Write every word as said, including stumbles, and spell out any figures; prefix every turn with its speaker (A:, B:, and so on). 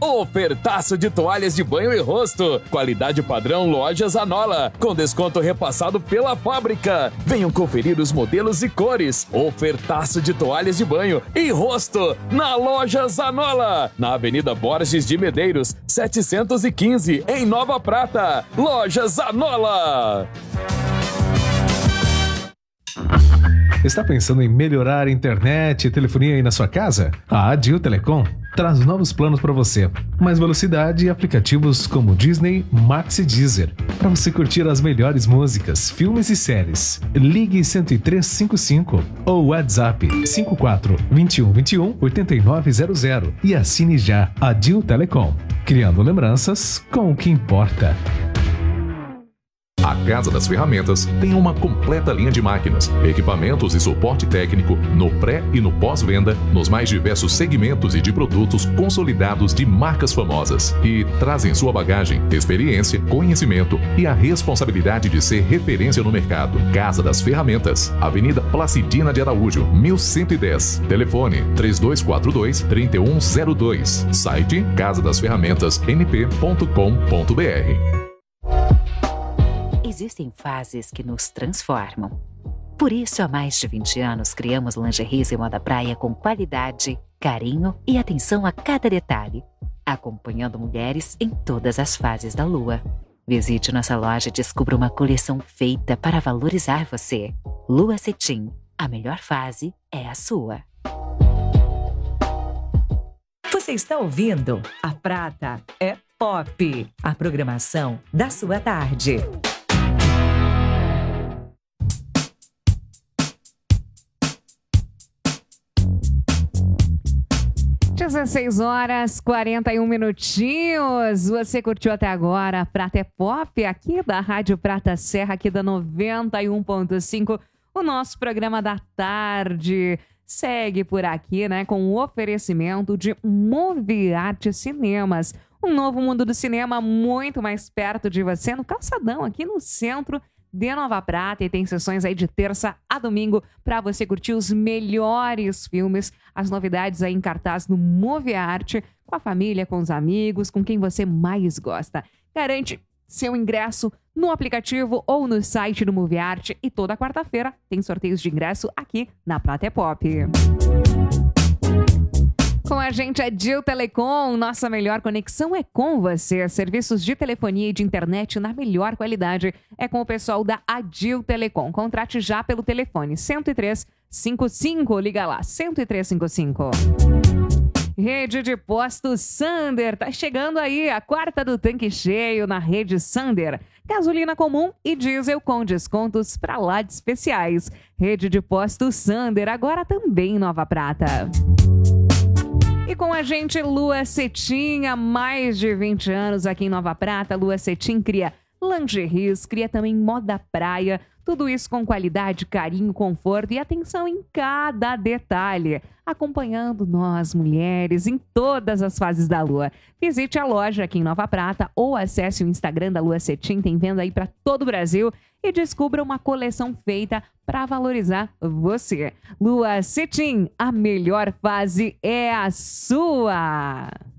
A: Ofertaço de toalhas de banho e rosto. Qualidade padrão Lojas Anola. Com desconto repassado pela fábrica. Venham conferir os modelos e cores. Ofertaço de toalhas de banho e rosto na Lojas Anola. Na Avenida Borges de Medeiros, setecentos e quinze, em Nova Prata. Lojas Anola.
B: Está pensando em melhorar a internet e telefonia aí na sua casa? A Adil Telecom traz novos planos para você. Mais velocidade e aplicativos como Disney, Max e Deezer. Para você curtir as melhores músicas, filmes e séries. Ligue cento e três cinquenta e cinco ou WhatsApp cinco quatro, vinte e um, vinte e um, oitenta e nove zero zero e assine já Adil Telecom. Criando lembranças com o que importa.
C: A Casa das Ferramentas tem uma completa linha de máquinas, equipamentos e suporte técnico no pré e no pós-venda, nos mais diversos segmentos e de produtos consolidados de marcas famosas. E traz em sua bagagem experiência, conhecimento e a responsabilidade de ser referência no mercado. Casa das Ferramentas, Avenida Placidina de Araújo, mil cento e dez. Telefone três dois quatro dois, três um zero dois. Site casa das ferramentas m p ponto com ponto b r.
D: Existem fases que nos transformam. Por isso, há mais de vinte anos, criamos lingeries e moda praia com qualidade, carinho e atenção a cada detalhe, acompanhando mulheres em todas as fases da lua. Visite nossa loja e descubra uma coleção feita para valorizar você. Lua Cetim, a melhor fase é a sua.
E: Você está ouvindo A Prata é Pop, a programação da sua tarde.
F: dezesseis horas, quarenta e um minutinhos. Você curtiu até agora a Prata é Pop, aqui da Rádio Prata Serra, aqui da noventa e um ponto cinco, o nosso programa da tarde. Segue por aqui, né, com o oferecimento de Moviarte Cinemas. Um novo mundo do cinema muito mais perto de você, no Calçadão, aqui no centro de Nova Prata, e tem sessões aí de terça a domingo para você curtir os melhores filmes, as novidades aí em cartaz no Moviarte, com a família, com os amigos, com quem você mais gosta. Garante seu ingresso no aplicativo ou no site do Moviarte, e toda quarta-feira tem sorteios de ingresso aqui na Prata é Pop. Com a gente é Adil Telecom, nossa melhor conexão é com você. Serviços de telefonia e de internet na melhor qualidade é com o pessoal da Adil Telecom. Contrate já pelo telefone cento e três cinquenta e cinco, liga lá, cento e três cinquenta e cinco. Rede de Postos Sander, tá chegando aí a quarta do tanque cheio na Rede Sander. Gasolina comum e diesel com descontos pra lá de especiais. Rede de Postos Sander, agora também em Nova Prata. E com a gente, Lua Cetim, há mais de vinte anos aqui em Nova Prata. Lua Cetim cria lingeries, cria também moda praia, tudo isso com qualidade, carinho, conforto e atenção em cada detalhe, acompanhando nós, mulheres, em todas as fases da Lua. Visite a loja aqui em Nova Prata ou acesse o Instagram da Lua Cetim, tem venda aí para todo o Brasil, e descubra uma coleção feita para valorizar você. Lua Cetim, a melhor fase é a sua!